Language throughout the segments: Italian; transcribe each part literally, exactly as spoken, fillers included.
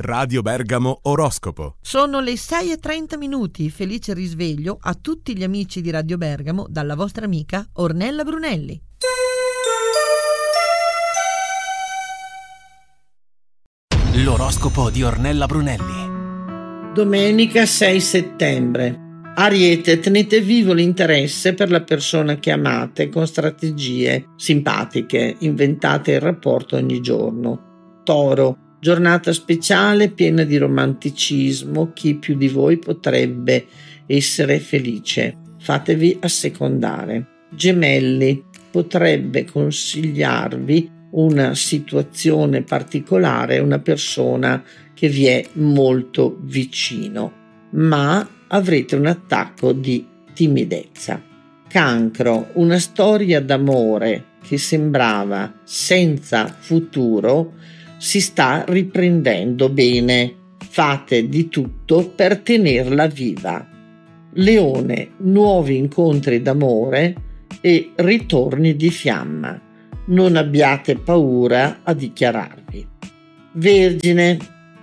Radio Bergamo Oroscopo. Sono le sei e trenta minuti. Felice risveglio a tutti gli amici di Radio Bergamo dalla vostra amica Ornella Brunelli. L'oroscopo di Ornella Brunelli. Domenica sei settembre. Ariete, tenete vivo l'interesse per la persona che amate con strategie simpatiche, inventate il rapporto ogni giorno. Toro, giornata speciale piena di romanticismo, chi più di voi potrebbe essere felice. Fatevi assecondare. Gemelli, potrebbe consigliarvi una situazione particolare, una persona che vi è molto vicino, ma avrete un attacco di timidezza. Cancro, una storia d'amore che sembrava senza futuro si sta riprendendo bene. Fate di tutto per tenerla viva. Leone, nuovi incontri d'amore e ritorni di fiamma. Non abbiate paura a dichiararvi. Vergine,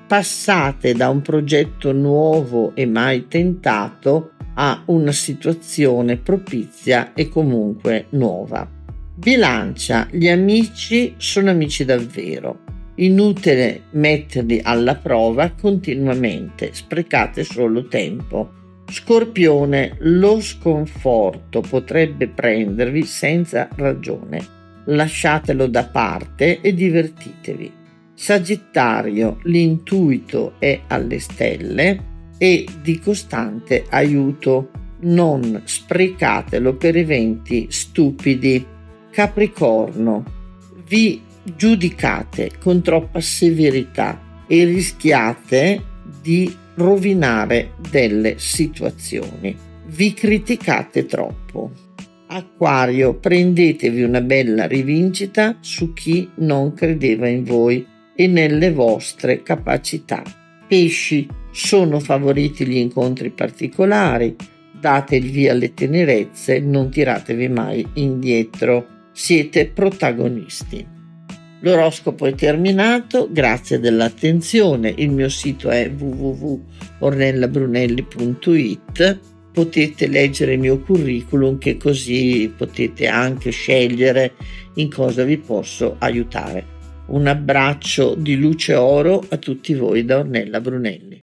passate da un progetto nuovo e mai tentato a una situazione propizia e comunque nuova. Bilancia, gli amici sono amici davvero. Inutile metterli alla prova continuamente, sprecate solo tempo. Scorpione, lo sconforto potrebbe prendervi senza ragione. Lasciatelo da parte e divertitevi. Sagittario, l'intuito è alle stelle e di costante aiuto. Non sprecatelo per eventi stupidi. Capricorno, vi giudicate con troppa severità e rischiate di rovinare delle situazioni. Vi criticate troppo. Acquario, prendetevi una bella rivincita su chi non credeva in voi e nelle vostre capacità. Pesci, sono favoriti gli incontri particolari, date il via alle tenerezze, non tiratevi mai indietro, siete protagonisti. L'oroscopo è terminato, grazie dell'attenzione, il mio sito è w w w punto ornella brunelli punto i t. Potete leggere il mio curriculum, che così potete anche scegliere in cosa vi posso aiutare. Un abbraccio di luce oro a tutti voi da Ornella Brunelli.